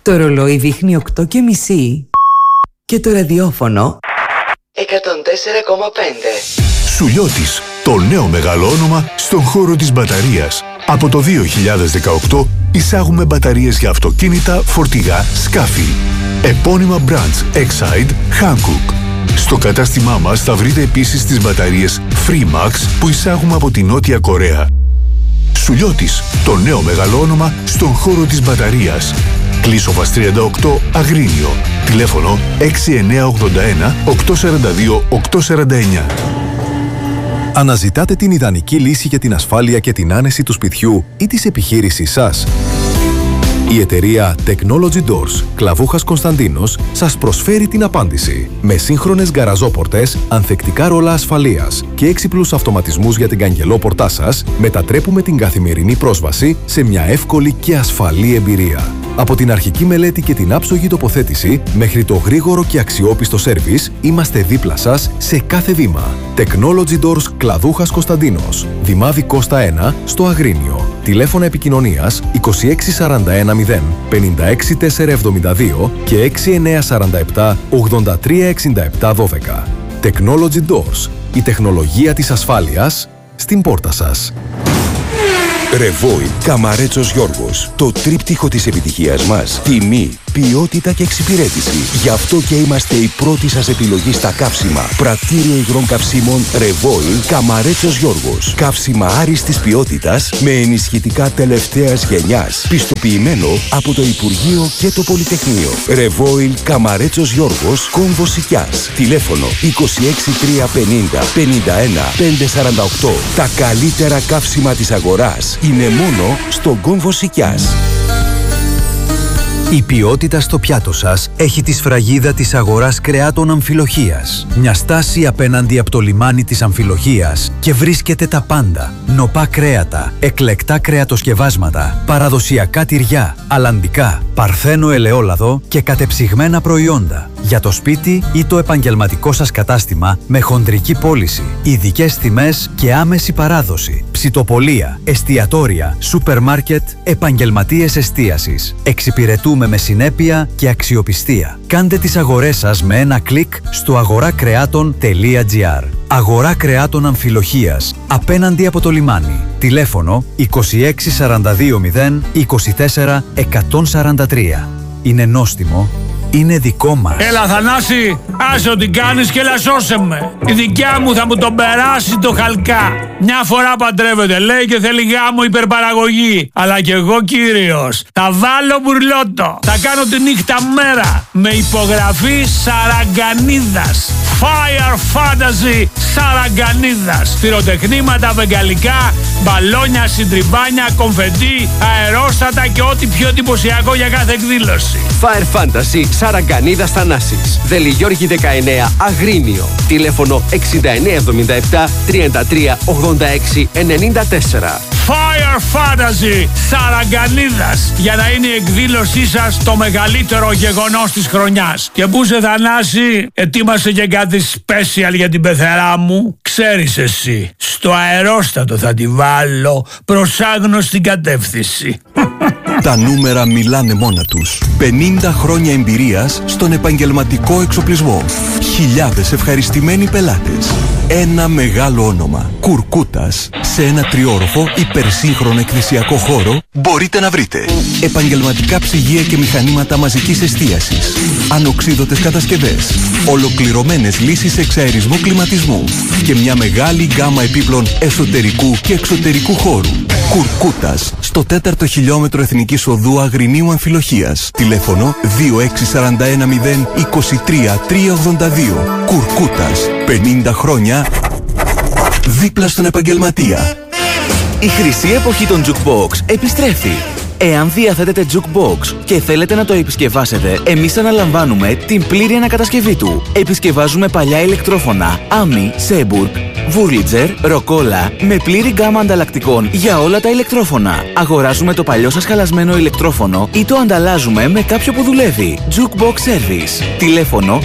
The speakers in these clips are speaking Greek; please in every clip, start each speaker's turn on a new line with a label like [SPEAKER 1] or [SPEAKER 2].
[SPEAKER 1] Το ρολόι δείχνει 8:30 και το ραδιόφωνο 104,5.
[SPEAKER 2] Σουλιώτης, το νέο μεγάλο όνομα στον χώρο της μπαταρίας. Από το 2018 εισάγουμε μπαταρίες για αυτοκίνητα, φορτηγά, σκάφη. Επώνυμα brands Exide, Hankook. Στο κατάστημά μας θα βρείτε επίσης τις μπαταρίες Freemax που εισάγουμε από τη Νότια Κορέα. Σουλιώτης, το νέο μεγάλο όνομα στον χώρο της μπαταρίας. Κλείσοβας 38, Αγρίνιο. Τηλέφωνο 6981 842 849.
[SPEAKER 3] Αναζητάτε την ιδανική λύση για την ασφάλεια και την άνεση του σπιτιού ή της επιχείρησης σας? Η εταιρεία Technology Doors, Κλαβούχας Κωνσταντίνος, σας προσφέρει την απάντηση. Με σύγχρονες γκαραζόπορτες, ανθεκτικά ρόλα ασφαλείας και έξυπνους αυτοματισμούς για την καγγελόπορτά σας, μετατρέπουμε την καθημερινή πρόσβαση σε μια εύκολη και ασφαλή εμπειρία. Από την αρχική μελέτη και την άψογη τοποθέτηση μέχρι το γρήγορο και αξιόπιστο σέρβις, είμαστε δίπλα σας σε κάθε βήμα. Technology Doors Κλαδούχας Κωνσταντίνος, Δημάδη Κώστα 1, στο Αγρίνιο. Τηλέφωνα επικοινωνίας 26410 56472 και 6947 836712. Technology Doors, η τεχνολογία της ασφάλειας στην πόρτα σας.
[SPEAKER 4] Ρεβόιλ Καμαρέτσος Γιώργος. Το τρίπτυχο της επιτυχίας μας. Τιμή, ποιότητα και εξυπηρέτηση. Γι' αυτό και είμαστε η πρώτη σας επιλογή στα καύσιμα. Πρατήριο υγρών καυσίμων Ρεβόιλ Καμαρέτσος Γιώργος. Καύσιμα άριστης ποιότητας με ενισχυτικά τελευταίας γενιάς. Πιστοποιημένο από το Υπουργείο και το Πολυτεχνείο. Ρεβόιλ Καμαρέτσος Γιώργος, Κόμβος Σικιάς. Τηλέφωνο 26350 51 548. Τα καλύτερα καύσιμα της αγοράς είναι μόνο στον Κόμβο Σικιάς.
[SPEAKER 5] Η ποιότητα στο πιάτο σας έχει τη σφραγίδα της αγοράς κρεάτων Αμφιλοχίας. Μια στάση απέναντι από το λιμάνι της Αμφιλοχίας και βρίσκεται τα πάντα. Νοπά κρέατα, εκλεκτά κρεατοσκευάσματα, παραδοσιακά τυριά, αλλαντικά, παρθένο ελαιόλαδο και κατεψυγμένα προϊόντα. Για το σπίτι ή το επαγγελματικό σας κατάστημα με χοντρική πώληση, ειδικές τιμές και άμεση παράδοση. Ψητοπολία, εστιατόρια, σούπερ μάρκετ, επαγγελματίες εστίασης. Εξυπηρετούμε με συνέπεια και αξιοπιστία. Κάντε τις αγορές σας με ένα κλικ στο αγοράκρεάτων.gr. Αγορά κρεάτων Αμφιλοχίας, απέναντι από το λιμάνι. Τηλέφωνο 26420 24 143. Είναι νόστιμο. Είναι δικό μας.
[SPEAKER 6] Έλα Θανάση, άσε ό,τι κάνεις και έλα σώσε με. Η δικιά μου θα μου τον περάσει το χαλκά. Μια φορά παντρεύεται λέει και θέλει γάμο υπερπαραγωγή. Αλλά κι εγώ κύριος θα βάλω μπουρλότο. Θα κάνω τη νύχτα μέρα με υπογραφή Σαραγκανίδας. Fire Fantasy Σαραγκανίδας. Πυροτεχνήματα βεγγαλικά, μπαλόνια, συντριβάνια, κομφετί, αερόστατα και ό,τι πιο εντυπωσιακό για κάθε εκδήλωση.
[SPEAKER 7] Fire Fantasy Σαραγκανίδας Θανάσης. Δελιγιώργη 19, Αγρίνιο. Τηλέφωνο 6977 33 86 94.
[SPEAKER 6] Fire Fantasy Σαραγκανίδας, για να είναι η εκδήλωσή σας το μεγαλύτερο γεγονός της χρονιάς. Και που σε Θανάση, ετοίμασε και κάτι special για την πεθερά μου. Ξέρεις εσύ, στο αερόστατο θα τη βάλω προς άγνωστη κατεύθυνση.
[SPEAKER 4] Τα νούμερα μιλάνε μόνα τους. 50 χρόνια εμπειρίας στον επαγγελματικό εξοπλισμό. Χιλιάδες ευχαριστημένοι πελάτες. Ένα μεγάλο όνομα. Κουρκούτας. Σε ένα τριόροφο υπερσύγχρονο εκκλησιακό χώρο μπορείτε να βρείτε επαγγελματικά ψυγεία και μηχανήματα μαζικής εστίασης, ανοξίδωτες κατασκευές, ολοκληρωμένες λύσεις εξαερισμού κλιματισμού και μια μεγάλη γκάμα επίπλων εσωτερικού και εξωτερικού χώρου. Κουρκούτας, στο 4ο χιλιόμετρο Εθνικής Οδού Αγρινίου Αμφιλοχίας. Τηλέφωνο 26410 23 382. Κουρκούτας, 50 χρόνια δίπλα στον επαγγελματία.
[SPEAKER 8] Η χρυσή εποχή των jukebox επιστρέφει. Εάν διαθέτετε jukebox και θέλετε να το επισκευάσετε, εμείς αναλαμβάνουμε την πλήρη ανακατασκευή του. Επισκευάζουμε παλιά ηλεκτρόφωνα, Άμι, Σέμπουργκ, Βούρλιτζερ, Ροκόλα, με πλήρη γκάμα ανταλλακτικών για όλα τα ηλεκτρόφωνα. Αγοράζουμε το παλιό σας χαλασμένο ηλεκτρόφωνο ή το ανταλλάζουμε με κάποιο που δουλεύει. Jukebox Service. Τηλέφωνο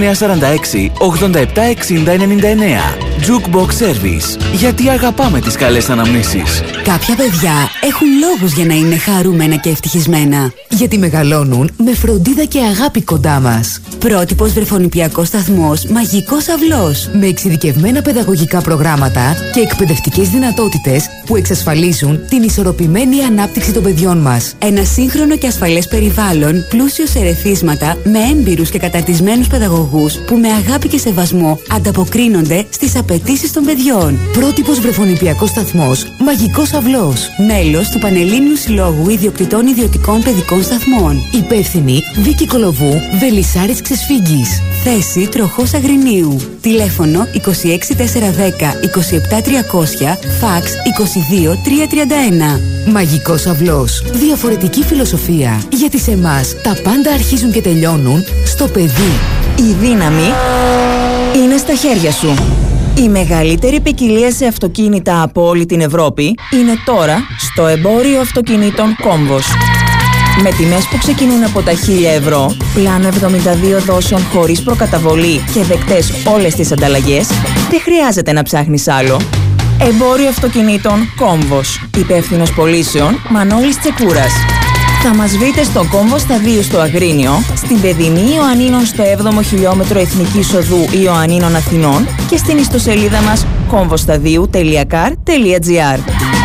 [SPEAKER 8] 6946 87 60 99. Jukebox Service. Γιατί αγαπάμε τις καλές αναμνήσεις.
[SPEAKER 9] Κάποια παιδιά έχουν λόγους για να είναι χαρούμενα και ευτυχισμένα.
[SPEAKER 1] Γιατί μεγαλώνουν με φροντίδα και αγάπη κοντά μας.
[SPEAKER 9] Πρότυπος βρεφονιπιακός σταθμός Μαγικός Αυλός.
[SPEAKER 1] Με εξειδικευμένα παιδαγωγικά προγράμματα και εκπαιδευτικές δυνατότητες που εξασφαλίζουν την ισορροπημένη ανάπτυξη των παιδιών μας.
[SPEAKER 9] Ένα σύγχρονο και ασφαλές περιβάλλον, πλούσιο σε ερεθίσματα, με έμπειρους και καταρτισμένους παιδαγωγούς που με αγάπη και σεβασμό ανταποκρίνονται στις απαιτήσεις των παιδιών.
[SPEAKER 1] Πρότυπος βρεφονιπιακός σταθμός Μαγικός Αυλός.
[SPEAKER 9] Μέλος του Πανελλήνιου Συλλόγου Ιδιοκτητών Ιδιωτικών Παιδικών Σταθμών.
[SPEAKER 1] Υπεύθυνη Βίκη Κολοβού, Βελισσάρης Ξεσφίγγης.
[SPEAKER 9] Θέση Τροχός Αγρινίου. Τηλέφωνο 26410 27300, φαξ 22331.
[SPEAKER 1] Μαγικός Αυλός. Διαφορετική φιλοσοφία. Γιατί σε εμάς τα πάντα αρχίζουν και τελειώνουν στο παιδί.
[SPEAKER 10] Η δύναμη είναι στα χέρια σου. Η μεγαλύτερη ποικιλία σε αυτοκίνητα από όλη την Ευρώπη είναι τώρα στο εμπόριο αυτοκινήτων Κόμβος. Με τιμές που ξεκινούν από τα 1.000 ευρώ, πλάνο 72 δόσεων χωρίς προκαταβολή και δεκτές όλες τις ανταλλαγές, δεν χρειάζεται να ψάχνεις άλλο. Εμπόριο αυτοκινήτων Κόμβος. Υπεύθυνος πωλήσεων Μανώλης Τσεκούρας. Θα μας βρείτε στο Κόμβο Σταδίου στο Αγρίνιο, στην Παιδινή Ιωαννίνων στο 7ο χιλιόμετρο Εθνικής Οδού Ιωαννίνων Αθηνών και στην ιστοσελίδα μας komvostadiu.car.gr.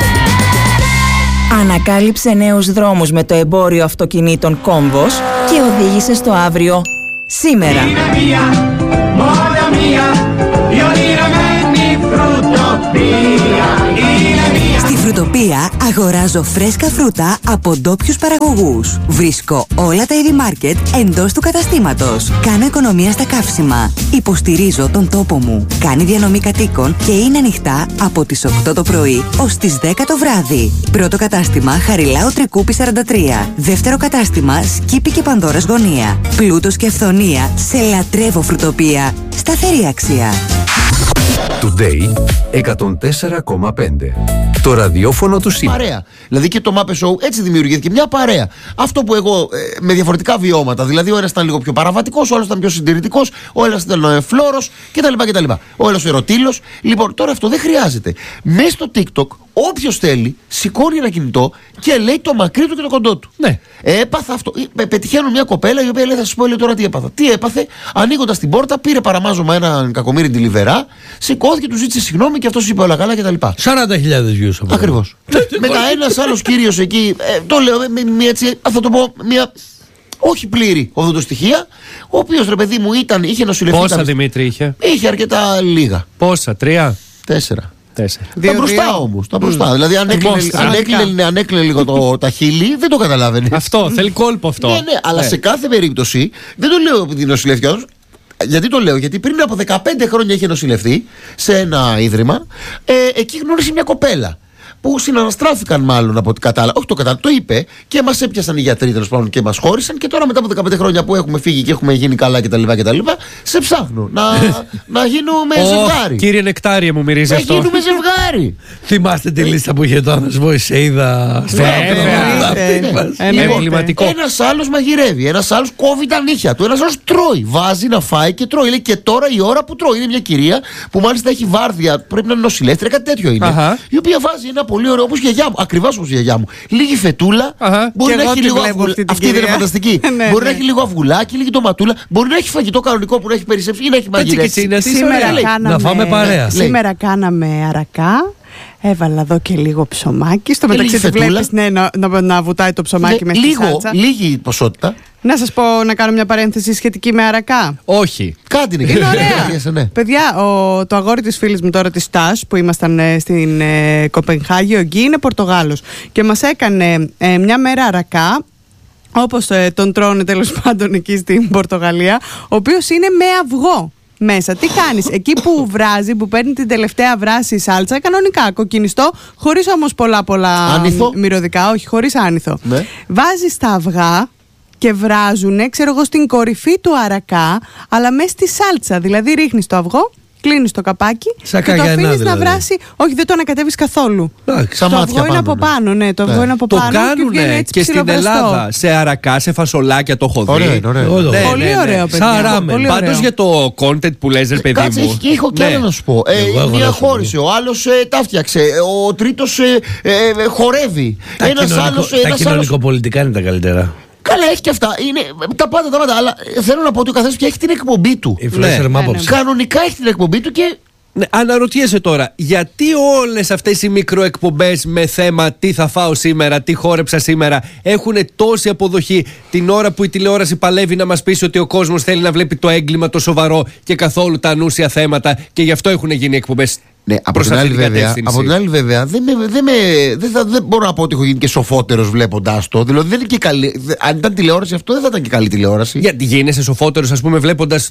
[SPEAKER 10] Ανακάλυψε νέους δρόμους με το εμπόριο αυτοκινήτων Κόμβος και οδήγησε στο αύριο σήμερα.
[SPEAKER 9] Στη Φρουτοπία αγοράζω φρέσκα φρούτα από ντόπιους παραγωγούς. Βρίσκω όλα τα είδη μάρκετ εντός του καταστήματος. Κάνω οικονομία στα καύσιμα. Υποστηρίζω τον τόπο μου. Κάνει διανομή κατοίκων και είναι ανοιχτά από τις 8 το πρωί ως τις 10 το βράδυ. Πρώτο κατάστημα Χαριλάου Τρικούπη 43. Δεύτερο κατάστημα Σκύπη και Πανδώρας Γωνία. Πλούτος και αυθονία σε λατρεύω Φρουτοπία. Σταθερή αξία.
[SPEAKER 11] Today 104,5. Το ραδιόφωνο του σήμερα.
[SPEAKER 12] Παρέα. Δηλαδή και το Muppet Show έτσι δημιουργήθηκε μια παρέα. Αυτό που εγώ με διαφορετικά βιώματα. Δηλαδή ο ένας ήταν λίγο πιο παραβατικός, ο άλλος ήταν πιο συντηρητικός, ο άλλος ήταν φλόρος κτλ. Ο άλλος ερωτήλος. Λοιπόν, τώρα αυτό δεν χρειάζεται. Μέσα στο TikTok, όποιος θέλει, σηκώνει ένα κινητό και λέει το μακρύ του και το κοντό του.
[SPEAKER 13] Ναι.
[SPEAKER 12] Έπαθα αυτό. Πετυχαίνω μια κοπέλα η οποία λέει: θα σου πω τώρα τι έπαθα. Τι έπαθε, ανοίγοντας την πόρτα, πήρε παραμάζωμα έναν κακομοίρι ντιλιβερά, σηκώθηκε, του ζήτησε συγγνώμη και αυτός είπε όλα καλά κτλ.
[SPEAKER 13] 40.000 views.
[SPEAKER 12] Ακριβώς. Μετά ένας άλλος κύριος εκεί, το λέω έτσι, θα το πω, μια όχι πλήρη οδοντοστοιχεία, ο οποίος ρε παιδί μου είχε νοσηλευτεί.
[SPEAKER 13] Πόσα Δημήτρη είχε?
[SPEAKER 12] Είχε αρκετά λίγα.
[SPEAKER 13] Πόσα, 3?
[SPEAKER 12] 4. Τα μπροστά όμως. Τα μπροστά. Δηλαδή, αν έκλεινε λίγο τα χείλη, δεν το καταλάβαινε.
[SPEAKER 13] Αυτό, θέλει κόλπο αυτό.
[SPEAKER 12] Ναι, αλλά σε κάθε περίπτωση, δεν το λέω επειδή νοσηλεύτηκε. Γιατί το λέω, γιατί πριν από 15 χρόνια είχε νοσηλευτεί σε ένα ίδρυμα, εκεί γνώρισε μια κοπέλα. Που συναναστράφηκαν μάλλον από ό,τι κατάλαβα. Όχι το κατάλαβα, το είπε και μας έπιασαν οι γιατροί τέλος πάντων και μας χώρισαν. Και τώρα μετά από 15 χρόνια που έχουμε φύγει και έχουμε γίνει καλά κτλ. Σε ψάχνω να γίνουμε ζευγάρι.
[SPEAKER 13] Κύριε Νεκτάριε, μου μυρίζει αυτό.
[SPEAKER 12] Να γίνουμε ζευγάρι.
[SPEAKER 13] Θυμάστε τη λίστα που είχε το Άννας Βοησέιδα στο εμβληματικό.
[SPEAKER 12] Ένας άλλος μαγειρεύει, ένας άλλος κόβει τα νύχια του, ένας άλλος τρώει. Βάζει να φάει και τρώει. Λέει και τώρα η ώρα που τρώει. Είναι μια κυρία που μάλιστα έχει βάρδια, πρέπει να είναι νοσηλεύτρια, κάτι τέτοιο είναι. Η οποία βάζει ένα πολύ ωραίο, όπως η γιαγιά μου, ακριβώς όπως η γιαγιά μου. Λίγη φετούλα, μπορεί να έχει λίγο αυγουλάκι. Αυτή δεν είναι φανταστική. Μπορεί να έχει λίγο αυγουλάκι, λίγη ντοματούλα, μπορεί να έχει φαγητό κανονικό που να έχει περισσέψει ή να έχει μαγειρέψει.
[SPEAKER 13] Να φάμε παρέα.
[SPEAKER 14] Σήμερα κάναμε αρακά. Έβαλα εδώ και λίγο ψωμάκι. Στο μεταξύ τη βλέπεις να βουτάει το ψωμάκι μέσα στη σάλτσα.
[SPEAKER 12] Λίγη ποσότητα.
[SPEAKER 14] Να σας πω να κάνω μια παρένθεση σχετική με αρακά.
[SPEAKER 13] Όχι.
[SPEAKER 12] Κάτι είναι
[SPEAKER 14] ωραία.
[SPEAKER 12] Ναι.
[SPEAKER 14] Παιδιά, το αγόρι της φίλης μου τώρα της Τας που ήμασταν στην Κοπενχάγη, ο Γκί είναι Πορτογάλος και μας έκανε μια μέρα αρακά, όπως τον τρώνε τέλος πάντων εκεί στην Πορτογαλία, ο οποίος είναι με αυγό μέσα. Τι κάνεις, εκεί που βράζει, που παίρνει την τελευταία βράση η σάλτσα, κανονικά κοκκινιστό, χωρίς όμως πολλά μυρωδικά, όχι, χωρίς άνηθο.
[SPEAKER 12] Ναι.
[SPEAKER 14] Βάζεις τα αυγά και βράζουνε, ξέρω εγώ, στην κορυφή του αρακά, αλλά μέσα στη σάλτσα. Δηλαδή ρίχνεις το αυγό, κλείνεις το καπάκι και το αφήνεις να βράσει. Όχι, δεν το ανακατεύεις καθόλου. Το αυγό είναι από πάνω, ναι. Το αυγό είναι από πάνω.
[SPEAKER 13] Το κάνουνε και στην Ελλάδα σε αρακά, σε φασολάκια, το έχω δει.
[SPEAKER 14] Πολύ ωραίο, παιδιά.
[SPEAKER 13] Σαν ράμεν. Πάντως για το content που λες, παιδί μου.
[SPEAKER 12] Κάτσε, έχω κι άλλο να σου πω. Μία χώρισε, ο άλλος τα φτιάξε, ο τρίτος χορεύει.
[SPEAKER 15] Τα κοινωνικοπολιτικά είναι τα καλύτερα.
[SPEAKER 12] Καλά, έχει και αυτά. Είναι τα πάντα. Αλλά θέλω να πω ότι ο καθένας πια έχει την εκπομπή του. Κανονικά έχει την εκπομπή του και.
[SPEAKER 13] Ναι, αναρωτιέσαι τώρα, γιατί όλες αυτές οι μικροεκπομπές με θέμα τι θα φάω σήμερα, τι χόρεψα σήμερα, έχουν τόση αποδοχή την ώρα που η τηλεόραση παλεύει να μας πείσει ότι ο κόσμος θέλει να βλέπει το έγκλημα το σοβαρό και καθόλου τα ανούσια θέματα, και γι' αυτό έχουν γίνει εκπομπές.
[SPEAKER 12] Ναι, από την άλλη βέβαια δεν μπορώ να πω ότι έχω γίνει και σοφότερος βλέποντάς το. Δηλαδή δεν είναι και καλή. Αν ήταν τηλεόραση αυτό δεν θα ήταν και καλή τηλεόραση.
[SPEAKER 13] Γιατί γίνεσαι σοφότερος, ας πούμε, βλέποντας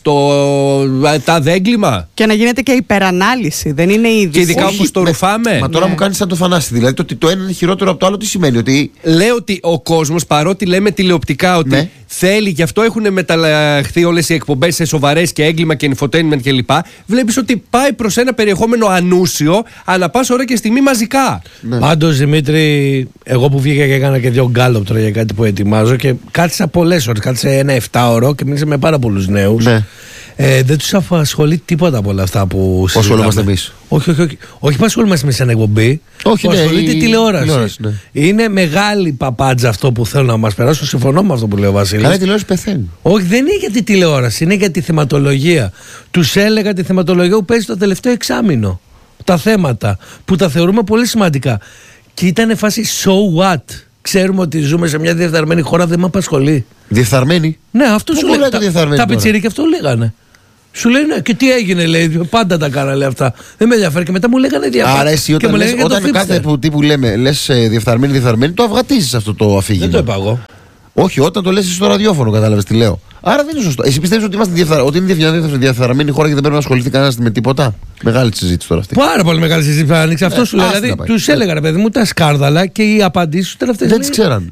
[SPEAKER 13] τα έγκλημα.
[SPEAKER 14] Και να γίνεται και υπερανάλυση. Δεν είναι είδηση.
[SPEAKER 13] Και ειδικά όπως το ρουφάμε.
[SPEAKER 12] Μα τώρα μου κάνεις σαν το Θανάση. Δηλαδή το ότι το ένα είναι χειρότερο από το άλλο, τι σημαίνει? Ότι
[SPEAKER 13] λέω ότι ο κόσμος, παρότι λέμε τηλεοπτικά ότι θέλει, γι' αυτό έχουν μεταλλαχθεί όλες οι εκπομπές σε σοβαρές και έγκλημα και infotainment κλπ. Βλέπεις ότι πάει προς ένα περιεχόμενο ανούσιο, ανά πάσα ώρα και στιγμή μαζικά.
[SPEAKER 15] Ναι. Πάντως, Δημήτρη, εγώ που βγήκα και έκανα και 2 γκάλωπ τώρα για κάτι που ετοιμάζω και κάτσα πολλές ώρες. Κάτσα ένα 7ωρο και μίλησα με πάρα πολλούς νέους. Ναι. Δεν τους απασχολεί τίποτα από όλα αυτά που συζητάμε.
[SPEAKER 12] Ασχολούμαστε εμείς.
[SPEAKER 15] Όχι που ασχολούμαστε εμείς σαν εκπομπή.
[SPEAKER 12] Όχι,
[SPEAKER 15] που ασχολείται η τηλεόραση. Ναι. Είναι μεγάλη παπάντζα αυτό που θέλω να μας περάσω. Συμφωνώ με αυτό που λέει ο Βασίλης.
[SPEAKER 12] Αλλά η τηλεόραση πεθαίνει.
[SPEAKER 15] Όχι, δεν είναι για τη τηλεόραση, είναι για τη θεματολογία. Τους έλεγα τη θεματολογία που παίζει το τελευταίο εξάμηνο. Τα θέματα που τα θεωρούμε πολύ σημαντικά. Και ήταν φάση so what. Ξέρουμε ότι ζούμε σε μια διεφθαρμένη χώρα, δεν με απασχολεί.
[SPEAKER 12] Διεφθαρμένη?
[SPEAKER 15] Ναι, αυτό σου λέει. Τα πιτσιρίκια αυτό λέγανε. Σου λέει ναι, και τι έγινε, λέει. Πάντα τα κάνα, λέει αυτά. Δεν με ενδιαφέρει. Και μετά μου λέγανε διάφορα.
[SPEAKER 12] Άρα εσύ όταν κάθε που λέμε λες διεφθαρμένη, το αυγατίζεις αυτό το αφήγημα.
[SPEAKER 15] Δεν το είπα εγώ.
[SPEAKER 12] Όχι, όταν το λες στο ραδιόφωνο, κατάλαβες τι λέω. Άρα δεν είναι σωστό. Εσύ πιστεύεις ότι ότι είναι διεφθαρμένη χώρα και δεν πρέπει να ασχοληθεί κανένας με τίποτα? Μεγάλη συζήτηση τώρα αυτή.
[SPEAKER 15] Πάρα πολύ μεγάλη συζήτηση που άνοιξε. Αυτό σου λέει. Δηλαδή, τους έλεγα, ρε παιδί μου, τα σκάρδαλα και οι απαντήσεις του τελευταίες.
[SPEAKER 12] Δεν τις ξέραν.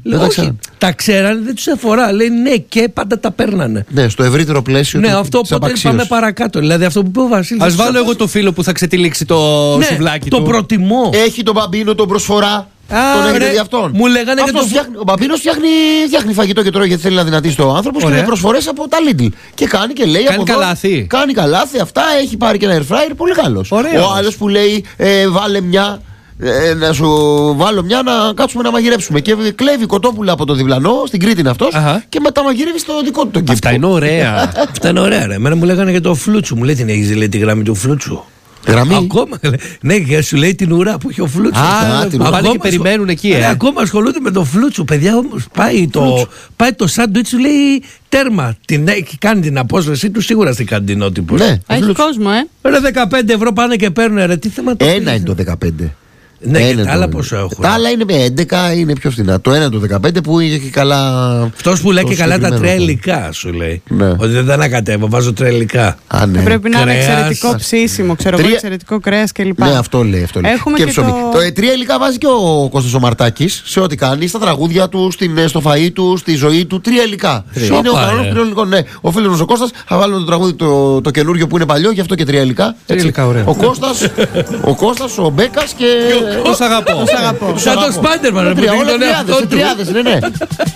[SPEAKER 15] Τα ξέραν, δεν τους αφορά. Λέει ναι, και πάντα τα παίρνανε.
[SPEAKER 12] Ναι, στο ευρύτερο πλαίσιο.
[SPEAKER 15] Ναι, αυτό οπότε πάμε παρακάτω. Δηλαδή αυτό που είπε ο Βασίλης.
[SPEAKER 13] Ας βάλω εγώ το φίλο που θα ξετυλίξει το σουβλάκι του.
[SPEAKER 15] Το προτιμώ.
[SPEAKER 12] Έχει τον μπαμπίνο τον προσφορά. Τον έχετε δει αυτόν?
[SPEAKER 15] Μου λέγανε
[SPEAKER 12] ο Μπαμπίνος φτιάχνει φαγητό και τρώει γιατί θέλει να δυνατήσει το άνθρωπο και με προσφορές από τα Lidl. Και κάνει και λέει.
[SPEAKER 13] Κάνει καλάθι.
[SPEAKER 12] Κάνει καλάθι, αυτά. Έχει πάρει και ένα air fryer πολύ καλός. Ο άλλος που λέει βάλε μια. Να σου βάλω μια να κάτσουμε να μαγειρέψουμε. Και κλέβει κοτόπουλα από το διπλανό, στην Κρήτη είναι αυτός, και μετά μαγειρεύει στο δικό του τον κήπο.
[SPEAKER 15] Αυτά είναι ωραία. Αυτά είναι ωραία, ρε. Εμένα μου λέγανε για το φλούτσου. Μου λέει την έχεις, λέει, τη γραμμή του φλούτσου.
[SPEAKER 12] Γραμμή.
[SPEAKER 15] Ακόμα. Ναι, και σου λέει την ουρά που έχει ο φλούτσος.
[SPEAKER 13] Πάνε και περιμένουν εκεί.
[SPEAKER 15] Ακόμα ασχολούνται με το φλούτσου. Παιδιά, όμως πάει το σάντουιτς, σου λέει τέρμα. Κάνει την απόσβεσή του σίγουρα στην καντινότυπο.
[SPEAKER 12] Ναι,
[SPEAKER 14] έχει κόσμο,
[SPEAKER 15] Ρε 15 ευρώ πάνε και παίρνουν, ρε. Τι θέμα το
[SPEAKER 12] ένα είναι το 15.
[SPEAKER 15] Ναι, και τα άλλα πόσο έχουν.
[SPEAKER 12] Τα άλλα είναι με 11, είναι πιο φθηνά. Το ένα το 15 που είχε και καλά.
[SPEAKER 15] Αυτός που λέει και καλά τα τρία υλικά, σου λέει. Ναι. Ότι δεν τα ανακατεύω, βάζω τρία υλικά.
[SPEAKER 12] Ναι.
[SPEAKER 14] Πρέπει να είναι εξαιρετικό ψήσιμο, εξαιρετικό κρέας κλπ.
[SPEAKER 12] Ναι, αυτό λέει. Και ψωμί. Το τρία υλικά βάζει και ο Κώστας ο Μαρτάκης σε ό,τι κάνει, στα τραγούδια του, στο φαΐ του, στη ζωή του. Τρία υλικά. Είναι ο κανόνας τριών υλικών. Ναι, ο φίλος ο Κώστας, θα βάλουμε το τραγούδι το καινούριο που είναι παλιό, γι' αυτό και τρία υλικά. Ο Κώστας, ο Μπέκας και.
[SPEAKER 13] Τους αγαπώ.
[SPEAKER 15] Σαν το Spider-Man,
[SPEAKER 12] Τριάδες, ναι.